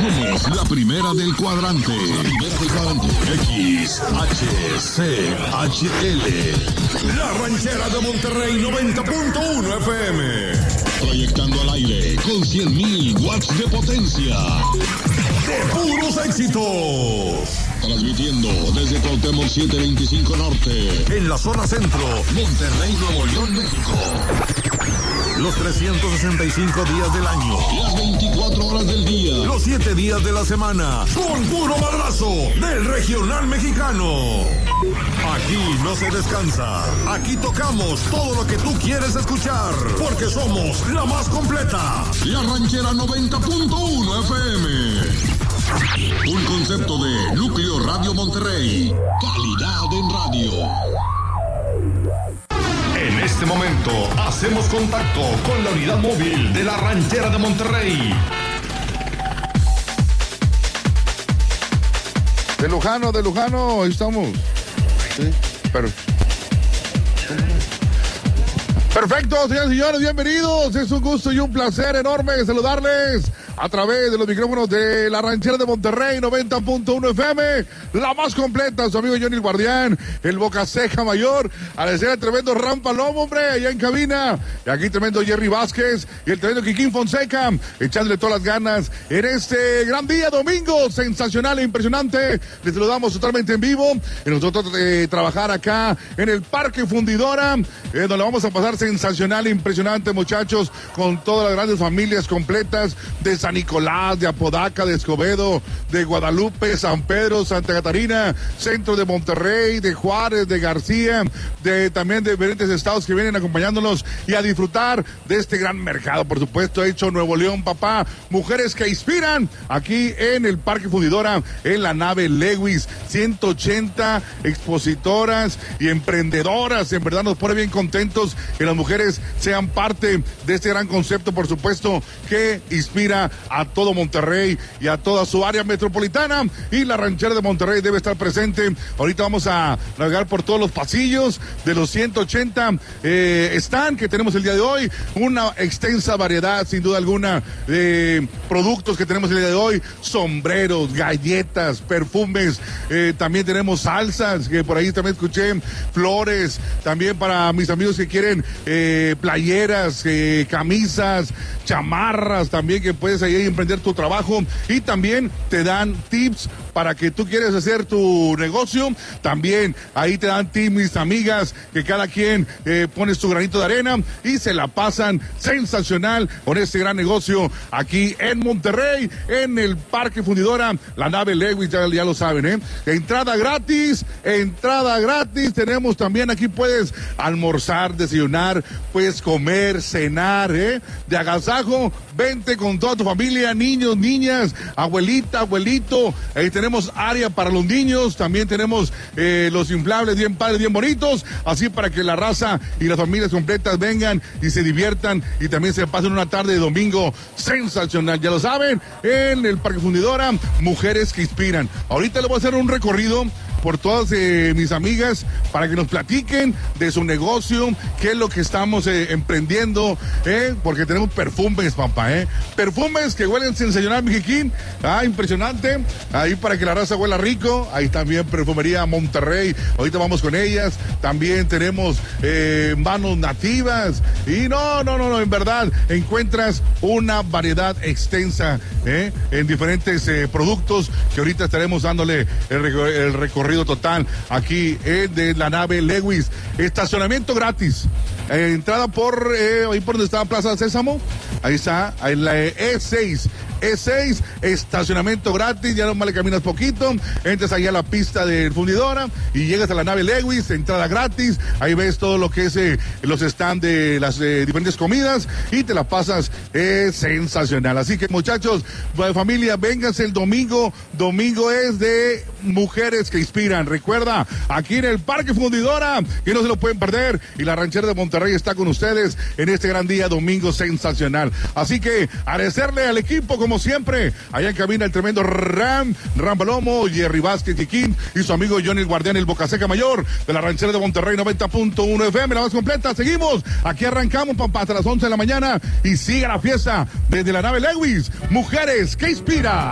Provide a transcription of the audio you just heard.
Somos la primera del cuadrante. XHCHL. La Ranchera de Monterrey 90.1 FM. Proyectando al aire con 100,000 watts de potencia. De puros éxitos. Transmitiendo desde Cuauhtémoc 725 Norte. En la zona centro. Monterrey, Nuevo León, México. Los 365 días del año. Las 24 horas del día. Los 7 días de la semana. Con puro madrazo del regional mexicano. Aquí no se descansa. Aquí tocamos todo lo que tú quieres escuchar. Porque somos la más completa. La Ranchera 90.1 FM. Un concepto de Núcleo Radio Monterrey. Calidad en radio. En este momento hacemos contacto con la unidad móvil de la Ranchera de Monterrey. De Lujano, ahí estamos. Sí, perfecto, señoras y señores, bienvenidos. Es un gusto y un placer enorme saludarles a través de los micrófonos de la Ranchera de Monterrey 90.1 FM, la más completa, su amigo Johnny el Guardián, el Boca Ceja Mayor, agradecer al tremendo Ram Palomo, hombre, allá en cabina, y aquí tremendo Jerry Vázquez y el tremendo Kikín Fonseca, echándole todas las ganas en este gran día, domingo, sensacional e impresionante. Les saludamos totalmente en vivo, y nosotros trabajar acá en el Parque Fundidora, donde vamos a pasar sensacional e impresionante, muchachos, con todas las grandes familias completas de San Nicolás, de Apodaca, de Escobedo, de Guadalupe, San Pedro, Santa Catarina, centro de Monterrey, de Juárez, de García, también de diferentes estados que vienen acompañándonos y a disfrutar de este gran mercado, por supuesto, hecho Nuevo León, papá. Mujeres que inspiran aquí en el Parque Fundidora, en la nave Lewis, 180 expositoras y emprendedoras. En verdad nos pone bien contentos que las mujeres sean parte de este gran concepto, por supuesto, que inspira a todo Monterrey y a toda su área metropolitana, y la Ranchera de Monterrey debe estar presente. Ahorita vamos a navegar por todos los pasillos de los 180 stand que tenemos el día de hoy, una extensa variedad sin duda alguna de productos que tenemos el día de hoy, sombreros, galletas, perfumes, también tenemos salsas, que por ahí también escuché, flores, también para mis amigos que quieren playeras, camisas, chamarras, también que puedes ahí emprender tu trabajo, y también te dan tips para que tú quieres hacer tu negocio. También ahí te dan tips, mis amigas, que cada quien pone su granito de arena y se la pasan sensacional con este gran negocio aquí en Monterrey, en el Parque Fundidora, la nave Lewis, ya lo saben, entrada gratis, tenemos también aquí, puedes almorzar, desayunar, puedes comer, cenar, de agasajo, vente con toda tu familia, niños, niñas, abuelita, abuelito, ahí tenemos área para los niños, también tenemos los inflables bien padres, bien bonitos, así para que la raza y las familias completas vengan y se diviertan y también se pasen una tarde de domingo sensacional, ya lo saben, en el Parque Fundidora, mujeres que inspiran. Ahorita le voy a hacer un recorrido por todas mis amigas para que nos platiquen de su negocio, qué es lo que estamos emprendiendo, porque tenemos perfumes, papá, perfumes que huelen sensacional, Mijiquín, impresionante, ahí para que la raza huela rico. Ahí también Perfumería Monterrey, ahorita vamos con ellas. También tenemos manos nativas, y no, en verdad encuentras una variedad extensa en diferentes productos que ahorita estaremos dándole el recorrido total aquí de la nave Lewis. Estacionamiento gratis, entrada por ahí por donde estaba Plaza Sésamo, ahí está, ahí la E6, estacionamiento gratis, ya nomás le caminas poquito, entras ahí a la pista del Fundidora y llegas a la nave Lewis, entrada gratis, ahí ves todo lo que es los stands de las diferentes comidas y te la pasas sensacional. Así que, muchachos, familia, vénganse el domingo es de mujeres que inspiran, recuerda, aquí en el Parque Fundidora, que no se lo pueden perder, y la Ranchera de Monterrey está con ustedes en este gran día, domingo sensacional. Así que agradecerle al equipo, como siempre, allá en cabina el tremendo Ram Palomo, Jerry Vázquez, Kikín, y su amigo Johnny el Guardián, el Boca Seca Mayor, de la Ranchera de Monterrey 90.1 FM, la más completa. Seguimos, aquí arrancamos, papá, hasta las 11 de la mañana, y sigue la fiesta desde la nave Lewis, mujeres que inspira.